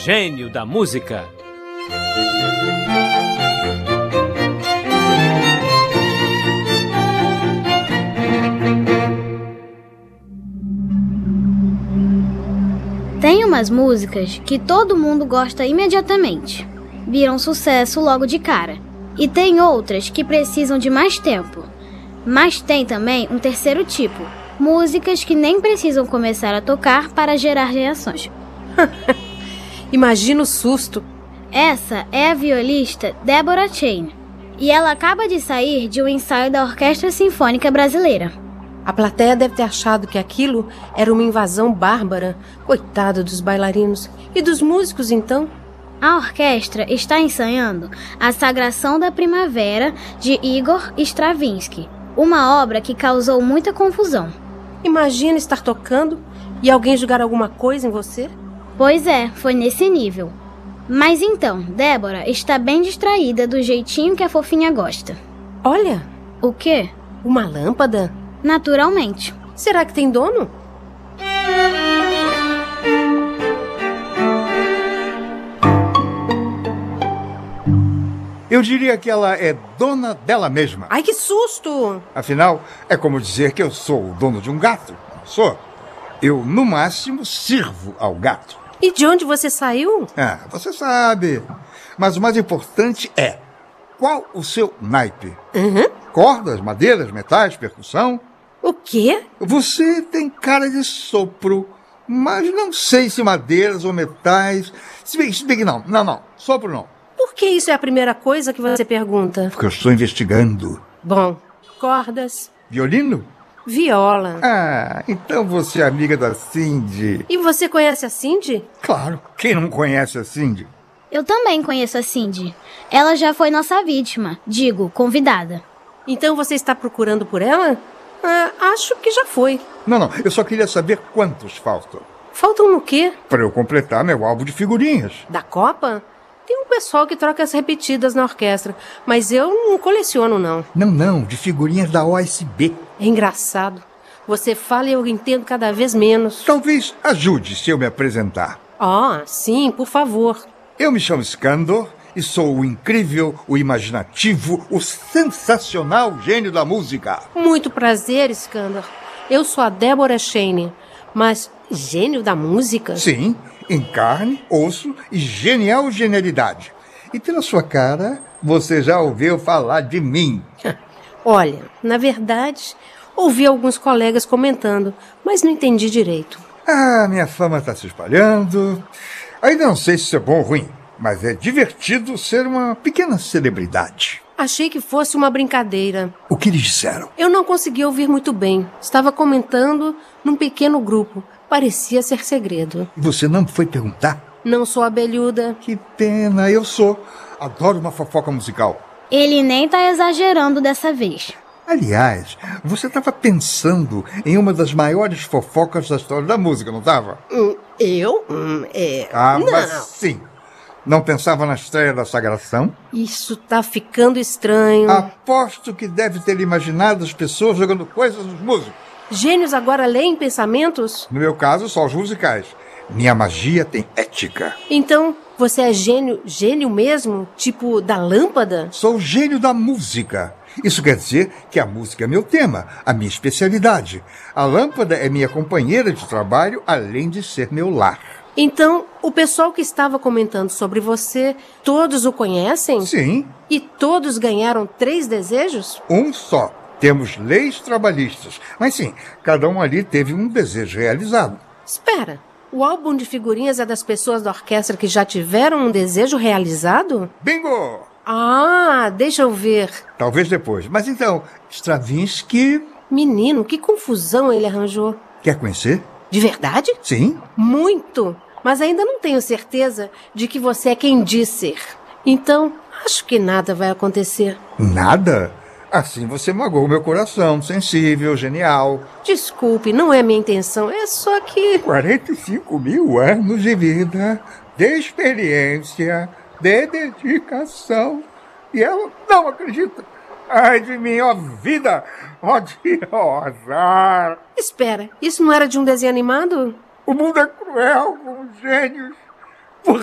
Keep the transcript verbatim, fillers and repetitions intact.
Gênio da Música. Tem umas músicas que todo mundo gosta imediatamente, viram sucesso logo de cara. E tem outras que precisam de mais tempo. Mas tem também um terceiro tipo, músicas que nem precisam começar a tocar para gerar reações. Imagina o susto. Essa é a violista Deborah Chain, e ela acaba de sair de um ensaio da Orquestra Sinfônica Brasileira. A plateia deve ter achado que aquilo era uma invasão bárbara. Coitado dos bailarinos. E dos músicos, então? A orquestra está ensaiando A Sagração da Primavera, de Igor Stravinsky, uma obra que causou muita confusão. Imagina estar tocando e alguém jogar alguma coisa em você? Pois é, foi nesse nível. Mas então, Débora está bem distraída do jeitinho que a fofinha gosta. Olha! O quê? Uma lâmpada? Naturalmente. Será que tem dono? Eu diria que ela é dona dela mesma. Ai, que susto! Afinal, é como dizer que eu sou o dono de um gato. Não sou. Eu, no máximo, sirvo ao gato. E de onde você saiu? Ah, você sabe. Mas o mais importante é, qual o seu naipe? Uhum. Cordas, madeiras, metais, percussão? O quê? Você tem cara de sopro, mas não sei se madeiras ou metais. Se bem, se bem que não, não, não, sopro não. Por que isso é a primeira coisa que você pergunta? Porque eu estou investigando. Bom, cordas. Violino? Viola. Ah, então você é amiga da Cindy. E você conhece a Cindy? Claro, quem não conhece a Cindy? Eu também conheço a Cindy. Ela já foi nossa vítima, digo, convidada. Então você está procurando por ela? Ah, acho que já foi. Não, não, eu só queria saber quantos faltam. Faltam no quê? Para eu completar meu álbum de figurinhas. Da Copa? Tem um pessoal que troca as repetidas na orquestra, mas eu não coleciono, não. Não, não, de figurinhas da O S B. É engraçado. Você fala e eu entendo cada vez menos. Talvez ajude se eu me apresentar. Ah, sim, por favor. Eu me chamo Skandor e sou o incrível, o imaginativo, o sensacional gênio da música. Muito prazer, Skandor. Eu sou a Deborah Chain, mas gênio da música? Sim, em carne, osso e genial genialidade. E pela sua cara, você já ouviu falar de mim. Olha, na verdade, ouvi alguns colegas comentando, mas não entendi direito. Ah, minha fama está se espalhando. Ainda não sei se isso é bom ou ruim, mas é divertido ser uma pequena celebridade. Achei que fosse uma brincadeira. O que eles disseram? Eu não consegui ouvir muito bem. Estava comentando num pequeno grupo. Parecia ser segredo. E você não foi perguntar? Não sou abelhuda. Que pena, eu sou. Adoro uma fofoca musical. Ele nem tá exagerando dessa vez. Aliás, você estava pensando em uma das maiores fofocas da história da música, não estava? Hum, eu? Hum, é... Ah, não. mas sim. Não pensava na estreia da Sagração? Isso tá ficando estranho. Aposto que deve ter imaginado as pessoas jogando coisas nos músicos. Gênios agora leem pensamentos? No meu caso, só os musicais. Minha magia tem ética. Então, você é gênio, gênio mesmo? Tipo da lâmpada? Sou o gênio da música. Isso quer dizer que a música é meu tema, a minha especialidade. A lâmpada é minha companheira de trabalho, além de ser meu lar. Então, o pessoal que estava comentando sobre você, todos o conhecem? Sim. E todos ganharam três desejos? Um só. Temos leis trabalhistas. Mas sim, cada um ali teve um desejo realizado. Espera, o álbum de figurinhas é das pessoas da orquestra que já tiveram um desejo realizado? Bingo! Ah, deixa eu ver. Talvez depois. Mas então, Stravinsky... Menino, que confusão ele arranjou. Quer conhecer? De verdade? Sim. Muito. Mas ainda não tenho certeza de que você é quem diz ser. Então, acho que nada vai acontecer. Nada? Assim você magoou meu coração, sensível, genial. Desculpe, não é minha intenção, é só que... quarenta e cinco mil anos de vida, de experiência, de dedicação. E ela não acredita. Ai de mim, ó vida, ó dia, ó azar. Espera, isso não era de um desenho animado? O mundo é cruel com os gênios.